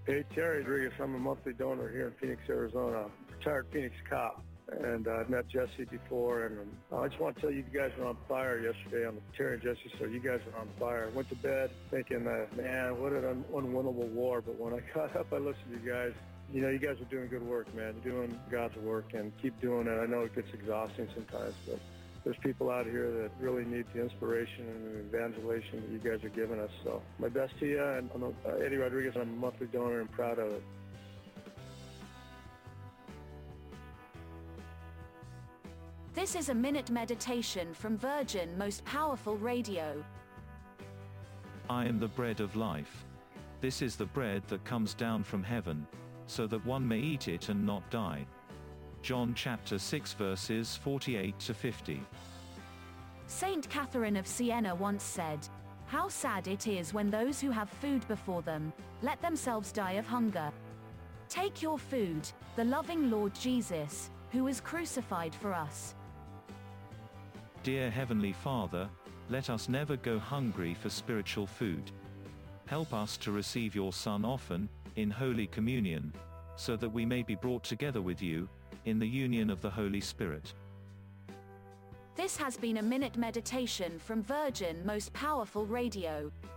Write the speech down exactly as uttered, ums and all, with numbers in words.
Hey, Terry Rodriguez. I'm a monthly donor here in Phoenix, Arizona. Retired Phoenix cop. And uh, I've met Jesse before, and um, I just want to tell you, you guys were on fire yesterday on the Terry and Jesse show. You guys were on fire. Went to bed thinking, uh, man, what an un- unwinnable war. But when I got up, I listened to you guys. You know, you guys are doing good work, man. You're doing God's work, and keep doing it. I know it gets exhausting sometimes, but there's people out here that really need the inspiration and the evangelization that you guys are giving us. So my best to you, and I'm uh, Eddie Rodriguez. I'm a monthly donor and proud of it. This is a minute meditation from Virgin Most Powerful Radio. I am the bread of life. This is the bread that comes down from heaven, so that one may eat it and not die. John chapter six verses forty-eight to fifty. Saint Catherine of Siena once said, "How sad it is when those who have food before them, let themselves die of hunger. Take your food, the loving Lord Jesus, who was crucified for us." Dear Heavenly Father, let us never go hungry for spiritual food. Help us to receive your Son often, in Holy Communion, so that we may be brought together with you, in the union of the Holy Spirit. This has been a minute meditation from Virgin Most Powerful Radio.